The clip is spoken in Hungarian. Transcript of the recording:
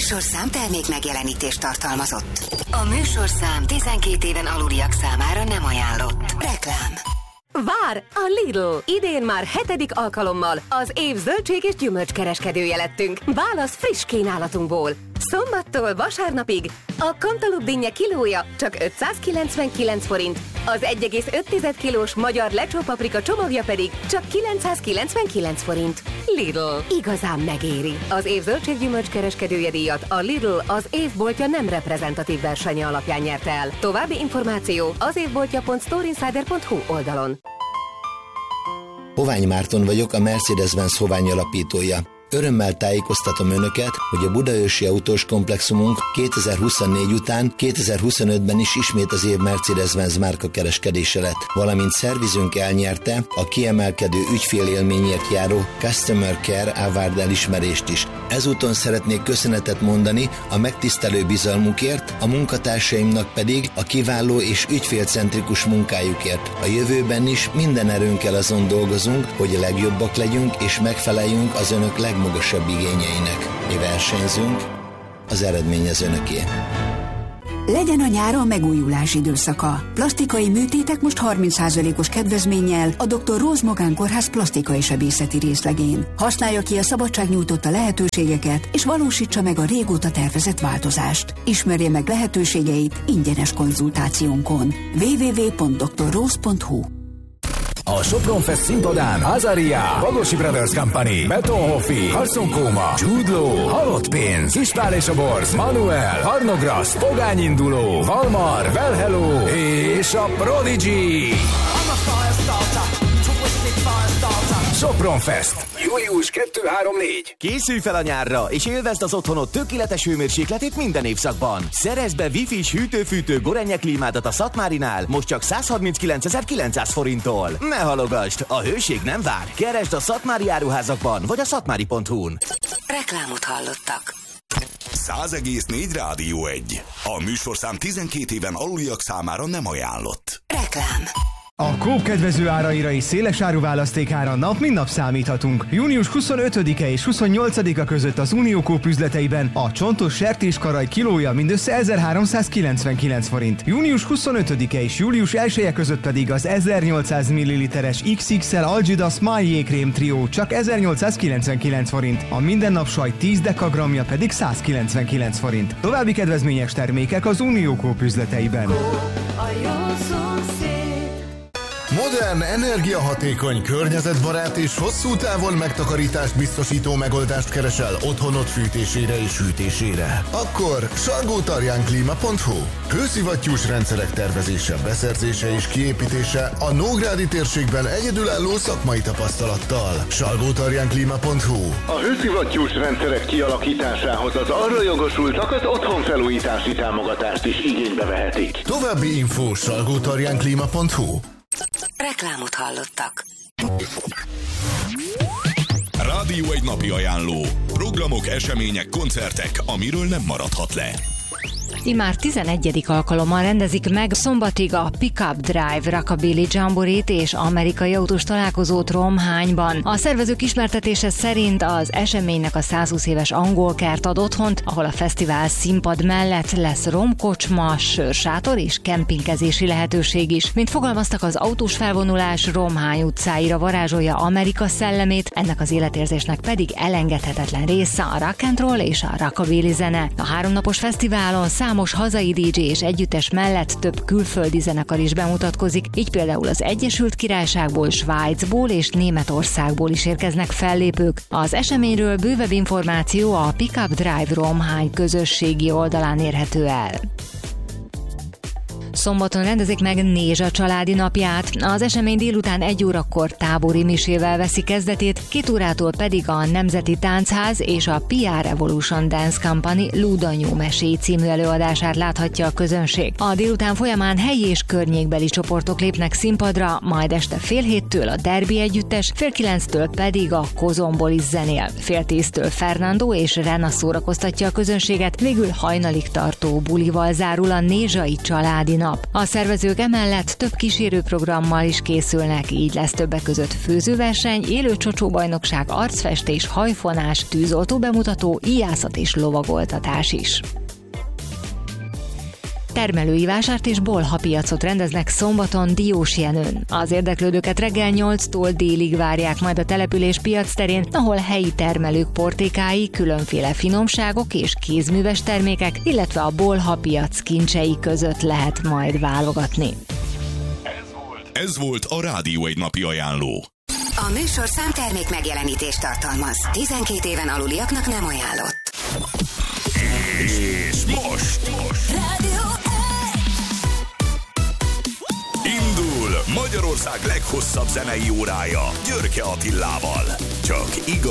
műsorszám termék megjelenítést tartalmazott. A műsorszám 12 éven aluliak számára nem ajánlott. Reklám. Vár! A Lidl! Idén már 7. alkalommal az év zöldség és gyümölcskereskedője lettünk. Válasz friss kínálatunkból. Szombattól vasárnapig a Cantaloupe dinnye kilója csak 599 forint, az 1,5 kilós magyar lecsó paprika csomagja pedig csak 999 forint. Lidl. Igazán megéri. Az év zöldség-gyümölcs kereskedője díjat a Lidl az évboltja nem reprezentatív versenye alapján nyerte el. További információ az évboltja.storeinsider.hu oldalon. Hovány Márton vagyok, a Mercedes-Benz Hovány alapítója. Örömmel tájékoztatom Önöket, hogy a Budaörsi autós komplexumunk 2024 után 2025-ben is ismét az év Mercedes-Benz márka kereskedése lett, valamint szervizünk elnyerte a kiemelkedő ügyfélélményért járó Customer Care Award elismerést is. Ezúton szeretnék köszönetet mondani a megtisztelő bizalmukért, a munkatársaimnak pedig a kiváló és ügyfélcentrikus munkájukért. A jövőben is minden erőnkkel azon dolgozunk, hogy a legjobbak legyünk és megfeleljünk az Önök legmagasabb igényeinek. Mi versenyzünk, az eredmény az Önöké. Legyen a nyáron megújulás időszaka. Plastikai műtétek most 30%-os kedvezménnyel a Dr. Rose Magánkórház plastikai sebészeti részlegén. Használja ki a szabadság nyújtotta lehetőségeket, és valósítsa meg a régóta tervezett változást. Ismerje meg lehetőségeit ingyenes konzultációnkon. www.drrose.hu. A Sopron Fest színpadán Azaria, Bagosi Brothers Company, Beton Hoffi, Harson Kóma, Jude Law, Halott Pénz, Ispál és a Borz, Manuel, Harnogrász, Pogány Induló, Valmar, Well Hello és a Prodigy. Sopron Fest. Július 2-3-4. Készülj fel a nyárra, és élvezd az otthonod tökéletes hőmérsékletét minden évszakban. Szerezd be Wi-Fi-s hűtő-fűtő Gorenje klímádat a Szatmárinál, most csak 139.900 forinttól. Ne halogasd, a hőség nem vár. Keresd a szatmári áruházakban, vagy a szatmári.hu-n. Reklámot hallottak. 100,4 Rádió 1. A műsorszám 12 éven aluliak számára nem ajánlott. Reklám. A Coop kedvező áraira és széles áruválasztékára nap mint nap számíthatunk. Június 25-e és 28-a között az Unió Coop üzleteiben a csontos sertéskaraj kilója mindössze 1399 forint. Június 25-e és július 1-e között pedig az 1800 ml-es XXL Algida Smile jégkrém trió csak 1899 forint. A mindennap sajt 10 dekagramja pedig 199 forint. További kedvezményes termékek az Unió Coop üzleteiben. Modern, energiahatékony, környezetbarát és hosszú távon megtakarítást biztosító megoldást keresel otthonod fűtésére és hűtésére. Akkor salgótarjánklima.hu. Hőszivattyús rendszerek tervezése, beszerzése és kiépítése a Nógrádi térségben egyedülálló szakmai tapasztalattal. salgótarjánklima.hu. A hőszivattyús rendszerek kialakításához az arra jogosultak az otthonfelújítási támogatást is igénybe vehetik. További info salgótarjánklima.hu. Reklámot hallottak. Rádió egy napi ajánló. Programok, események, koncertek, amiről nem maradhat le. Immár 11. alkalommal rendezik meg szombatig a Pickup Drive Rockabilly Jamboree-t és amerikai autós találkozót Romhányban. A szervezők ismertetése szerint az eseménynek a 120 éves angol kert ad otthont, ahol a fesztivál színpad mellett lesz romkocsma, sörsátor és kempingkezési lehetőség is. Mint fogalmaztak, az autós felvonulás Romhány utcáira varázsolja Amerika szellemét, ennek az életérzésnek pedig elengedhetetlen része a rock and roll és a rockabilly zene. A 3 napos fesztiválon számos hazai DJ és együttes mellett több külföldi zenekar is bemutatkozik, így például az Egyesült Királyságból, Svájcból és Németországból is érkeznek fellépők. Az eseményről bővebb információ a Pickup Drive Romhány közösségi oldalán érhető el. Szombaton rendezik meg Nézsa családi napját. Az esemény délután 1 órakor tábori misével veszi kezdetét, 2 órától pedig a Nemzeti Táncház és a PR Evolution Dance Company Lúdanyó meséi című előadását láthatja a közönség. A délután folyamán helyi és környékbeli csoportok lépnek színpadra, majd este 6:30 a Derby együttes, 8:30 pedig a Kozombolis zenél. 9:30 Fernando és Rena szórakoztatja a közönséget, végül hajnalig tartó bulival zárul a nézsai családi nap. nap. A szervezők emellett több kísérőprogrammal is készülnek, így lesz többek között főzőverseny, élő csocsóbajnokság, arcfestés, hajfonás, tűzoltó bemutató, íjászat és lovagoltatás is. Termelői vásárt és bolhapiacot rendeznek szombaton Diósjenőn. Az érdeklődőket reggel 8-tól délig várják majd a település piac terén, ahol helyi termelők portékái, különféle finomságok és kézműves termékek, illetve a bolhapiac kincsei között lehet majd válogatni. Ez volt a Rádió egy napi ajánló. A műsorszám termék megjelenítést tartalmaz. 12 éven aluliaknak nem ajánlott. És most indul Magyarország leghosszabb zenei órája Györke Attilával. Csak igazi